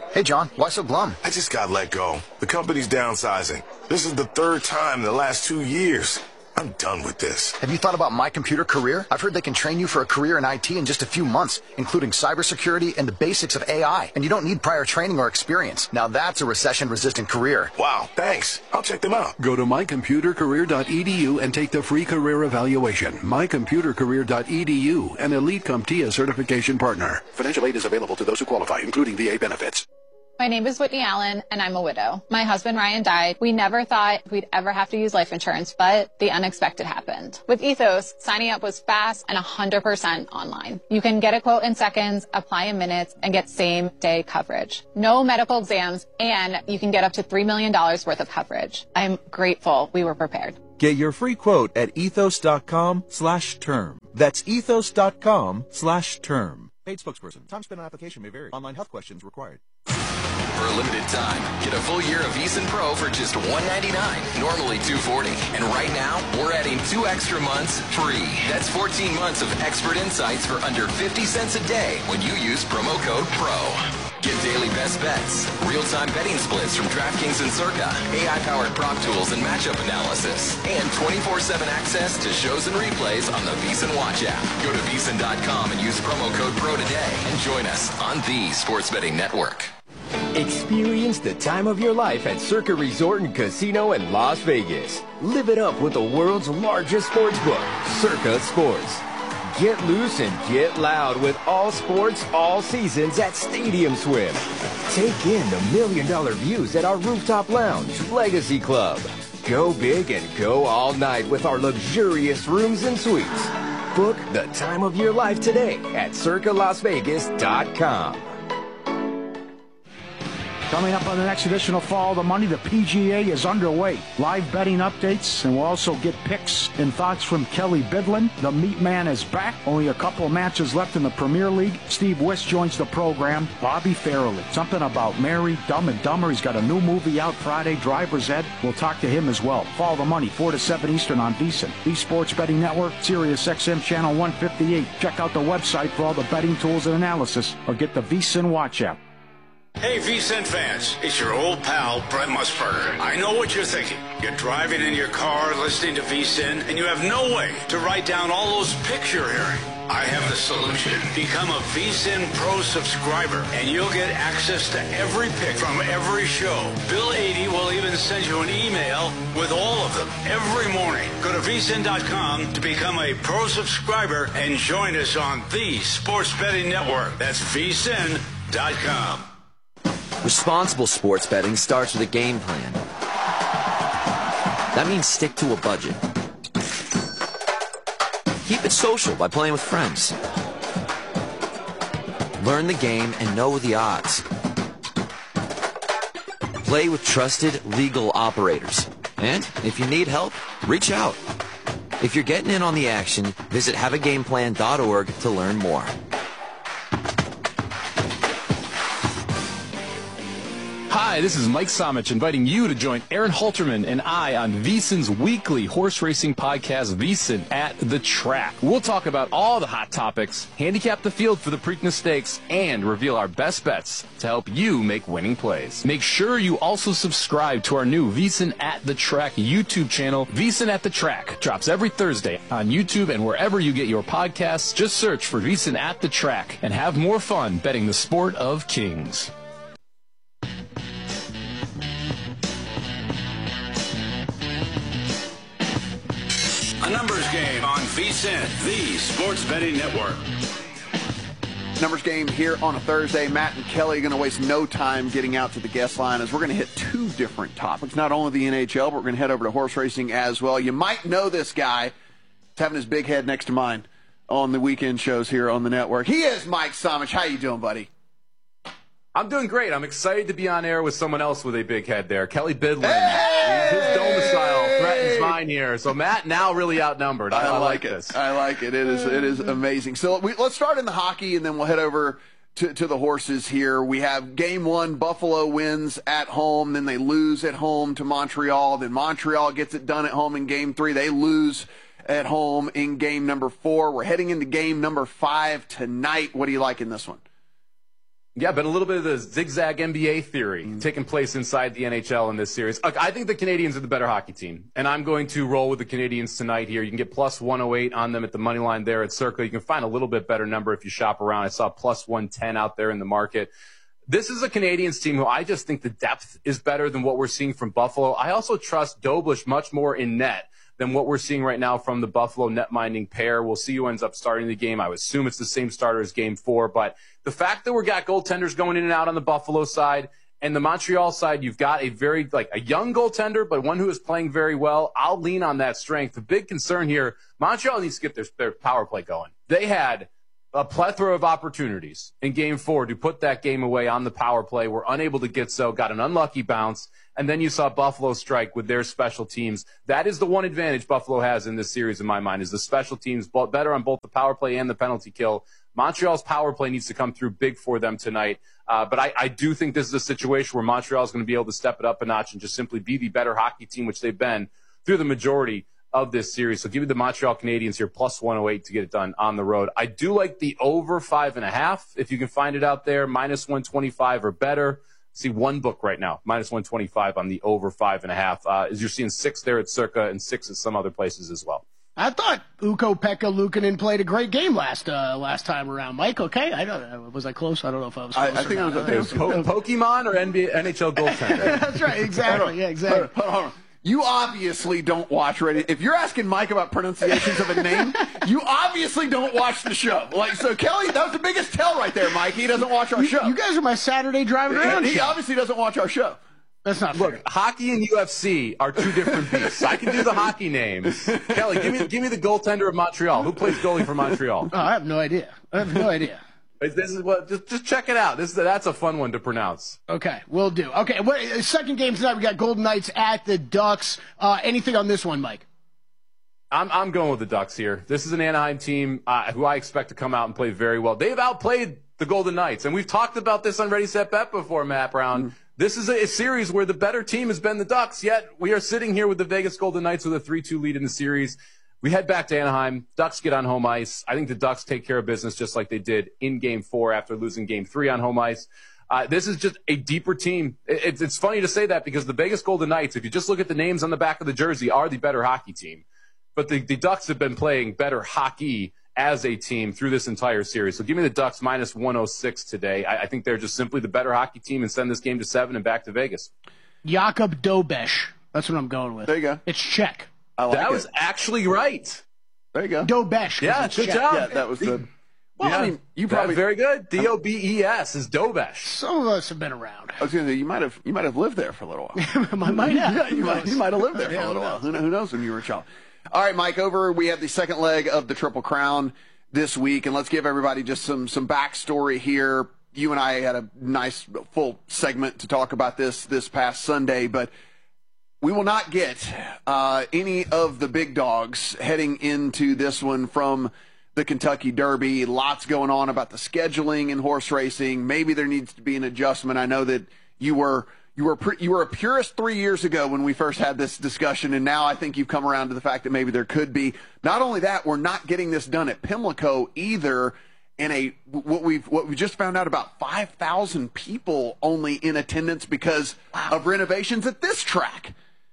Hey, John, why so glum? I just got let go. The company's downsizing. This is the third time in the last 2 years. I'm done with this. Have you thought about My Computer Career? I've heard they can train you for a career in IT in just a few months, including cybersecurity and the basics of AI. And you don't need prior training or experience. Now that's a recession-resistant career. Wow, thanks. I'll check them out. Go to mycomputercareer.edu and take the free career evaluation. Mycomputercareer.edu, an Elite CompTIA certification partner. Financial aid is available to those who qualify, including VA benefits. My name is Whitney Allen, and I'm a widow. My husband, Ryan, died. We never thought we'd ever have to use life insurance, but the unexpected happened. With Ethos, signing up was fast and 100% online. You can get a quote in seconds, apply in minutes, and get same-day coverage. No medical exams, and you can get up to $3 million worth of coverage. I'm grateful we were prepared. Get your free quote at ethos.com/term. That's ethos.com/term. Paid spokesperson. Time spent on application may vary. Online health questions required. For a limited time, get a full year of VEASAN Pro for just $199, normally $240. And right now, we're adding 2 extra months free. That's 14 months of expert insights for under 50 cents a day when you use promo code PRO. Get daily best bets, real-time betting splits from DraftKings and Circa, AI-powered prop tools and matchup analysis, and 24/7 access to shows and replays on the VEASAN Watch app. Go to VEASAN.com and use promo code PRO today and join us on the Sports Betting Network. Experience the time of your life at Circa Resort and Casino in Las Vegas. Live it up with the world's largest sports book, Circa Sports. Get loose and get loud with all sports, all seasons at Stadium Swim. Take in the $1 million views at our rooftop lounge, Legacy Club. Go big and go all night with our luxurious rooms and suites. Book the time of your life today at circalasvegas.com. Coming up on the next edition of Follow the Money, the PGA is underway. Live betting updates, and we'll also get picks and thoughts from Kelly Bidlin. The Meat Man is back. Only a couple of matches left in the Premier League. Steve Wiss joins the program. Bobby Farrelly. Something about Mary, Dumb and Dumber. He's got a new movie out Friday, Driver's Ed. We'll talk to him as well. Follow the Money, 4 to 7 Eastern on VEASAN. The Sports Betting Network, Sirius XM Channel 158. Check out the website for all the betting tools and analysis, or get the VEASAN Watch app. Hey, VSiN fans, it's your old pal, Brent Musburger. I know what you're thinking. You're driving in your car, listening to VSiN, and you have no way to write down all those picks you're hearing. I have the solution. Become a VSiN Pro subscriber, and you'll get access to every pick from every show. Bill 80 will even send you an email with all of them every morning. Go to VSiN.com to become a Pro subscriber and join us on the Sports Betting Network. That's VSiN.com. Responsible sports betting starts with a game plan. That means stick to a budget. Keep it social by playing with friends. Learn the game and know the odds. Play with trusted legal operators. And if you need help, reach out. If you're getting in on the action, visit haveagameplan.org to learn more. Hi, this is Mike Somich inviting you to join Aaron Halterman and I on VEASAN's weekly horse racing podcast, VEASAN at the Track. We'll talk about all the hot topics, handicap the field for the Preakness Stakes, and reveal our best bets to help you make winning plays. Make sure you also subscribe to our new VEASAN at the Track YouTube channel. VEASAN at the Track drops every Thursday on YouTube and wherever you get your podcasts. Just search for VEASAN at the Track and have more fun betting the sport of kings. A numbers game on VSiN, the Sports Betting Network. Numbers game here on a Thursday. Matt and Kelly are going to waste no time getting out to the guest line as we're going to hit 2 different topics. Not only the NHL, but we're going to head over to horse racing as well. You might know this guy. He's having his big head next to mine on the weekend shows here on the network. He is Mike Somich. How you doing, buddy? I'm doing great. I'm excited to be on air with someone else with a big head there. Kelly Bidlin. Hey! His domicile threatens mine here. So Matt now really outnumbered. I like this. I like it. It is amazing. So let's start in the hockey, and then we'll head over to the horses here. We have game 1, Buffalo wins at home. Then they lose at home to Montreal. Then Montreal gets it done at home in game 3. They lose at home in game number 4. We're heading into game number 5 tonight. What do you like in this one? Yeah, but a little bit of the zigzag NBA theory taking place inside the NHL in this series. Look, I think the Canadiens are the better hockey team, and I'm going to roll with the Canadiens tonight here. You can get plus 108 on them at the money line there at Circa. You can find a little bit better number if you shop around. I saw plus 110 out there in the market. This is a Canadiens team who I just think the depth is better than what we're seeing from Buffalo. I also trust Doblich much more in net than what we're seeing right now from the Buffalo net-minding pair. We'll see who ends up starting the game. I would assume it's the same starter as Game 4, but the fact that we've got goaltenders going in and out on the Buffalo side and the Montreal side, you've got a young goaltender, but one who is playing very well. I'll lean on that strength. The big concern here, Montreal needs to get their power play going. They had a plethora of opportunities in Game 4 to put that game away on the power play. Were unable to get so, got an unlucky bounce, and then you saw Buffalo strike with their special teams. That is the one advantage Buffalo has in this series, in my mind, is the special teams, better on both the power play and the penalty kill. Montreal's power play needs to come through big for them tonight. But I do think this is a situation where Montreal is going to be able to step it up a notch and just simply be the better hockey team, which they've been through the majority of this series. So give me the Montreal Canadiens here, plus 108 to get it done on the road. I do like the over 5.5, if you can find it out there, minus 125 or better. See one book right now, minus 125 on the over 5.5. As you're seeing 6 there at Circa and 6 at some other places as well. I thought Ukko-Pekka Luukkonen played a great game last time around. Mike, okay? Was I close? I don't know if I was close. I think I was Pokemon or NHL goaltender. That's right, exactly. Yeah, exactly. Hold on. You obviously don't watch radio. If you're asking Mike about pronunciations of a name, you obviously don't watch the show. So Kelly, that was the biggest tell right there, Mike. He doesn't watch our show. You guys are my Saturday driving around. He obviously doesn't watch our show. That's not fair. Look, hockey and UFC are two different beasts. I can do the hockey names. Kelly, give me the goaltender of Montreal. Who plays goalie for Montreal? Oh, I have no idea. This is what. Just check it out. That's a fun one to pronounce. Okay, we'll do. Okay, second game tonight. We got Golden Knights at the Ducks. Anything on this one, Mike? I'm going with the Ducks here. This is an Anaheim team who I expect to come out and play very well. They've outplayed the Golden Knights, and we've talked about this on Ready, Set, Bet before, Matt Brown. Mm-hmm. This is a series where the better team has been the Ducks, yet we are sitting here with the Vegas Golden Knights with a 3-2 lead in the series. We head back to Anaheim. Ducks get on home ice. I think the Ducks take care of business just like they did in Game 4 after losing Game 3 on home ice. This is just a deeper team. It's funny to say that because the Vegas Golden Knights, if you just look at the names on the back of the jersey, are the better hockey team. But the Ducks have been playing better hockey as a team through this entire series. So give me the Ducks minus 106 today. I think they're just simply the better hockey team and send this game to 7 and back to Vegas. Jakub Dobeš. That's what I'm going with. There you go. It's Czech. That was actually right. There you go. Dobeš. Yeah, good job. Yeah, that was good. Well, I mean, you probably very good. Dobes is Dobeš. Some of us have been around. I was going to say you might have lived there for a little while. I might have. You might have lived there for a little while. Who knows when you were a child? All right, Mike. We have the second leg of the Triple Crown this week, and let's give everybody just some backstory here. You and I had a nice full segment to talk about this past Sunday, but we will not get any of the big dogs heading into this one from the Kentucky Derby. Lots going on about the scheduling in horse racing. Maybe there needs to be an adjustment. I know that you were a purist 3 years ago when we first had this discussion, and now I think you've come around to the fact that maybe there could be. Not only that, we're not getting this done at Pimlico either. And what we just found out about 5,000 people only in attendance because of renovations at this track.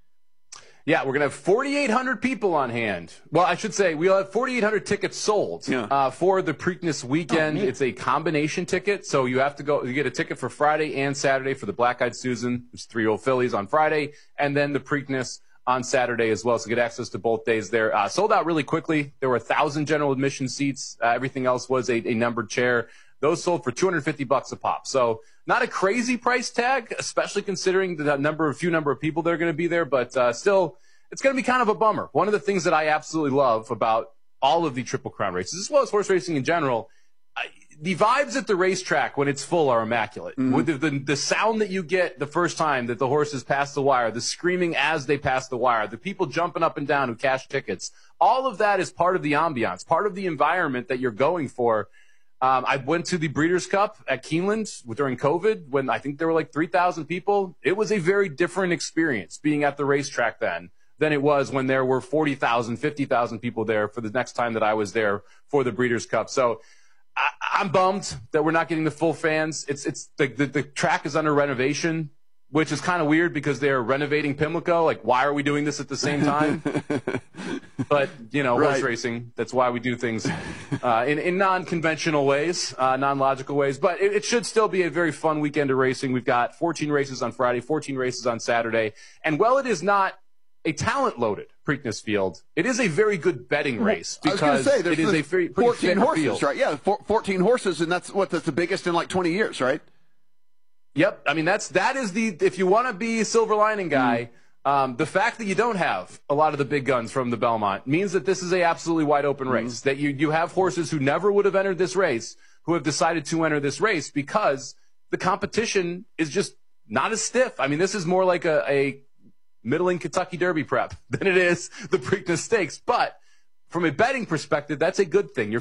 Yeah, we're going to have 4,800 people on hand. Well, I should say we'll have 4,800 tickets sold for the Preakness weekend. It's a combination ticket, so you have to go. You get a ticket for Friday and Saturday for the Black Eyed Susan, which is 3-year-old fillies on Friday, and then the Preakness on Saturday as well. So get access to both days there. Sold out really quickly. There were 1,000 general admission seats. Everything else was a numbered chair. Those sold for $250 a pop. So not a crazy price tag, especially considering the few number of people that are going to be there, but still, it's going to be kind of a bummer. One of the things that I absolutely love about all of the Triple Crown races, as well as horse racing in general, the vibes at the racetrack when it's full are immaculate. Mm-hmm. With the sound that you get the first time that the horses pass the wire, the screaming as they pass the wire, the people jumping up and down who cash tickets, all of that is part of the ambiance, part of the environment that you're going for. I went to the Breeders' Cup at Keeneland during COVID when I think there were like 3,000 people. It was a very different experience being at the racetrack then than it was when there were 40,000, 50,000 people there for the next time that I was there for the Breeders' Cup. So I'm bummed that we're not getting the full fans. It's the track is under renovation, which is kind of weird because they're renovating Pimlico. Like, why are we doing this at the same time? But, horse racing, that's why we do things in non-conventional ways, non-logical ways. But it should still be a very fun weekend of racing. We've got 14 races on Friday, 14 races on Saturday. And while it is not a talent-loaded Preakness field, it is a very good betting race because it is a very 14 horses, field. right? Yeah, 14 horses, and that's the biggest in like 20 years, right? Yep. I mean, that is if you want to be a silver lining guy, the fact that you don't have a lot of the big guns from the Belmont means that this is a absolutely wide open race, that you have horses who never would have entered this race who have decided to enter this race because the competition is just not as stiff. I mean, this is more like a middling Kentucky Derby prep than it is the Preakness Stakes. But from a betting perspective, that's a good thing. You're